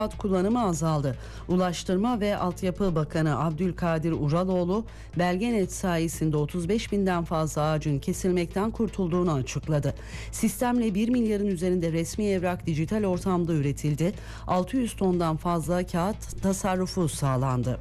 kullanımı azaldı. Ulaştırma ve Altyapı Bakanı Abdülkadir Uraloğlu, Belgenet sayesinde 35 binden fazla ağacın kesilmekten kurtulduğunu açıkladı. Sistemle 1 milyarın üzerinde resmi evrak dijital ortamda üretildi. 600 tondan fazla kağıt tasarrufu sağlandı.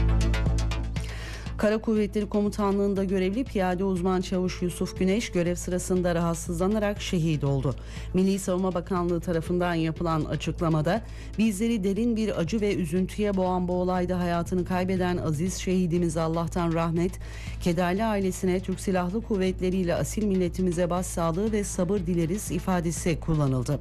Kara Kuvvetleri Komutanlığı'nda görevli piyade uzman çavuş Yusuf Güneş görev sırasında rahatsızlanarak şehit oldu. Milli Savunma Bakanlığı tarafından yapılan açıklamada bizleri derin bir acı ve üzüntüye boğan bu olayda hayatını kaybeden aziz şehidimize Allah'tan rahmet, kederli ailesine, Türk Silahlı Kuvvetleri ile asil milletimize başsağlığı ve sabır dileriz ifadesi kullanıldı.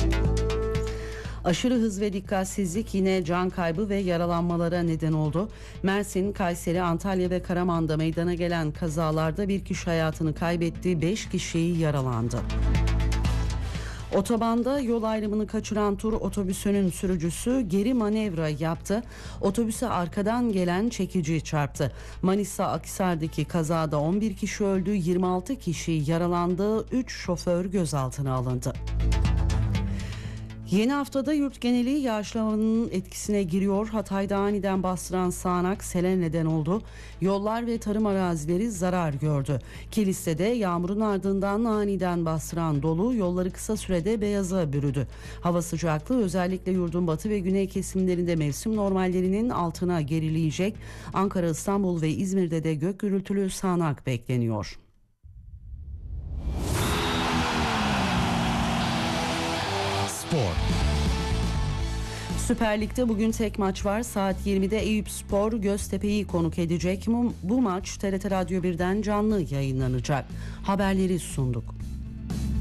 Aşırı hız ve dikkatsizlik yine can kaybı ve yaralanmalara neden oldu. Mersin, Kayseri, Antalya ve Karaman'da meydana gelen kazalarda bir kişi hayatını kaybetti, 5 kişi yaralandı. Otobanda yol ayrımını kaçıran tur otobüsünün sürücüsü geri manevra yaptı. Otobüse arkadan gelen çekici çarptı. Manisa Akhisar'daki kazada 11 kişi öldü, 26 kişi yaralandı, 3 şoför gözaltına alındı. Yeni haftada yurt geneli yağışlamanın etkisine giriyor. Hatay'da aniden bastıran sağanak sele neden oldu. Yollar ve tarım arazileri zarar gördü. Kilis'te yağmurun ardından aniden bastıran dolu yolları kısa sürede beyaza bürüdü. Hava sıcaklığı özellikle yurdun batı ve güney kesimlerinde mevsim normallerinin altına gerileyecek. Ankara, İstanbul ve İzmir'de de gök gürültülü sağanak bekleniyor. Süper Lig'de bugün tek maç var. Saat 20'de Eyüpspor Göztepe'yi konuk edecek. Bu maç TRT Radyo 1'den canlı yayınlanacak. Haberleri sunduk.